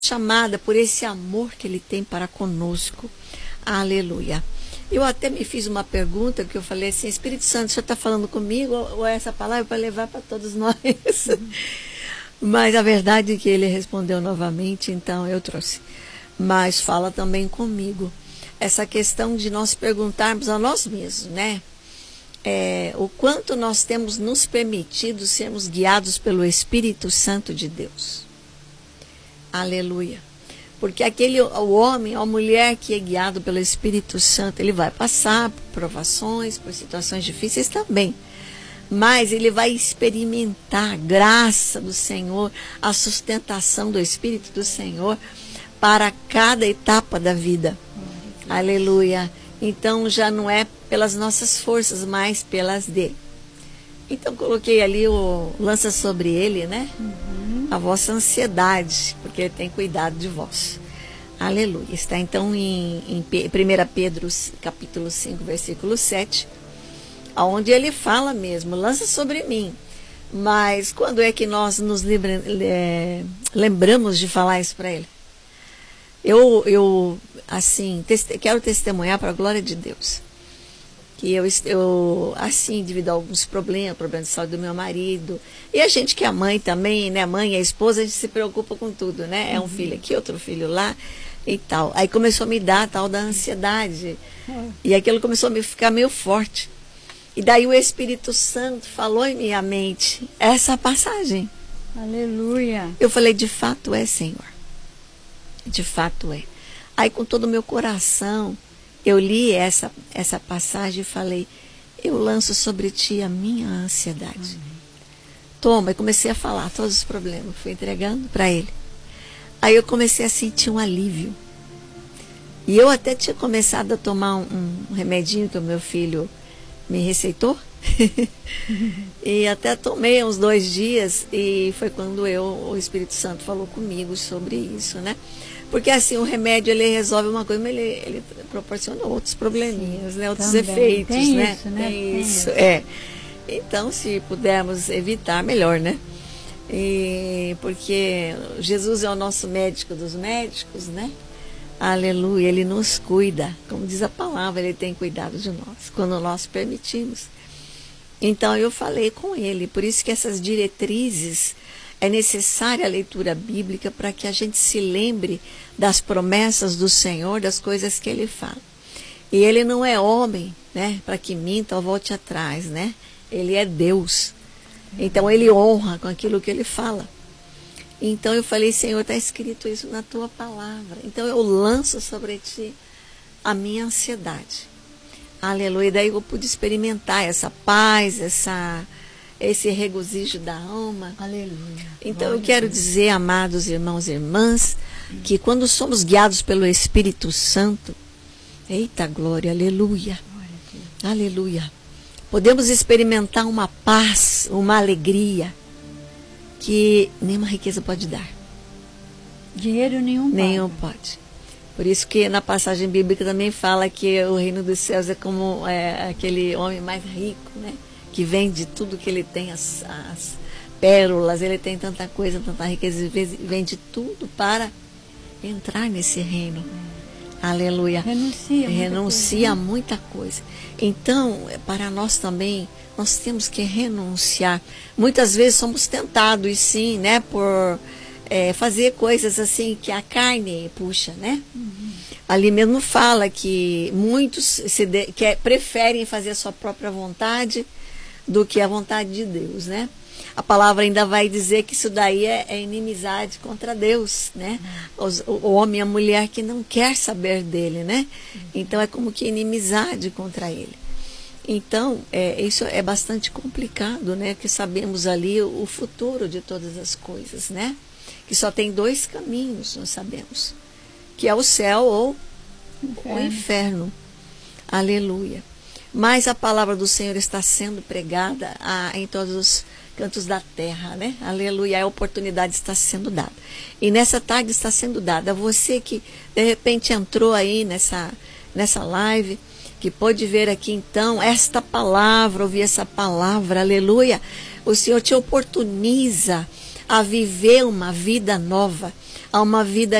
chamada, por esse amor que Ele tem para conosco. Aleluia. Eu até me fiz uma pergunta, que eu falei assim: Espírito Santo, o Senhor está falando comigo, ou essa palavra é para levar para todos nós? Mas a verdade é que Ele respondeu novamente, então eu trouxe. Mas fala também comigo. Essa questão de nós perguntarmos a nós mesmos, né? O quanto nós temos nos permitido sermos guiados pelo Espírito Santo de Deus. Aleluia. Porque o homem, a mulher que é guiado pelo Espírito Santo, ele vai passar por provações, por situações difíceis também. Mas ele vai experimentar a graça do Senhor, a sustentação do Espírito do Senhor para cada etapa da vida. Aleluia. Então já não é pelas nossas forças, mas pelas dele. Então coloquei ali lança sobre ele, né? A vossa ansiedade, porque Ele tem cuidado de vós. Aleluia. Está então em 1 Pedro capítulo 5, versículo 7, onde ele fala mesmo: lança sobre mim. Mas quando é que nós nos lembramos de falar isso para Ele? Eu assim, quero testemunhar para a glória de Deus. Que eu assim, devido a alguns problemas de saúde do meu marido, e a gente que é mãe também, né, mãe e a esposa, a gente se preocupa com tudo, né, um filho aqui, outro filho lá e tal, aí começou a me dar a tal da ansiedade, e aquilo começou a me ficar meio forte, e daí o Espírito Santo falou em minha mente essa passagem. Aleluia. Eu falei: de fato é, Senhor, de fato é. Aí com todo o meu coração eu li essa passagem e falei: eu lanço sobre ti a minha ansiedade. Toma, e comecei a falar todos os problemas, fui entregando para ele. Aí eu comecei a sentir um alívio. E eu até tinha começado a tomar um remedinho que o meu filho me receitou. E até tomei uns 2 dias, e foi quando o Espírito Santo falou comigo sobre isso, né? Porque assim, o remédio ele resolve uma coisa, mas ele proporciona outros probleminhas, né? Outros também efeitos, tem né? Isso, né? Tem isso, é. Então, se pudermos evitar, melhor, né? Porque Jesus é o nosso médico dos médicos, né? Aleluia, Ele nos cuida. Como diz a palavra, Ele tem cuidado de nós, quando nós permitimos. Então, eu falei com Ele. Por isso que essas diretrizes, é necessária a leitura bíblica para que a gente se lembre das promessas do Senhor, das coisas que Ele fala. E Ele não é homem, né, para que minta ou volte atrás, né? Ele é Deus. Então Ele honra com aquilo que Ele fala. Então eu falei: Senhor, está escrito isso na Tua palavra. Então eu lanço sobre Ti a minha ansiedade. Aleluia. E daí eu pude experimentar essa paz, esse regozijo da alma. Aleluia. Então eu quero dizer, amados irmãos e irmãs, que quando somos guiados pelo Espírito Santo, eita glória, aleluia, aleluia, podemos experimentar uma paz, uma alegria que nenhuma riqueza pode dar. Dinheiro nenhum pode. Por isso que na passagem bíblica também fala que o reino dos céus é como aquele homem mais rico, né? Que vende tudo que ele tem, as pérolas, ele tem tanta coisa, tanta riqueza, vende tudo para entrar nesse reino. Aleluia. Renuncia a muita coisa. Então, para nós também, nós temos que renunciar. Muitas vezes somos tentados, sim, né, por fazer coisas assim que a carne puxa, né? Ali mesmo fala que muitos preferem fazer a sua própria vontade do que a vontade de Deus, né? A palavra ainda vai dizer que isso daí é inimizade contra Deus, né? O homem e a mulher que não quer saber dele, né? Então é como que inimizade contra ele. Então, isso é bastante complicado, né? Que sabemos ali o futuro de todas as coisas, né? Que só tem 2 caminhos, nós sabemos. Que é o céu ou o inferno. Aleluia. Mas a palavra do Senhor está sendo pregada em todos os cantos da terra, né? Aleluia, a oportunidade está sendo dada. E nessa tarde está sendo dada a você que de repente entrou aí nessa live, que pôde ver aqui então esta palavra, ouvir essa palavra, aleluia. O Senhor te oportuniza a viver uma vida nova, a uma vida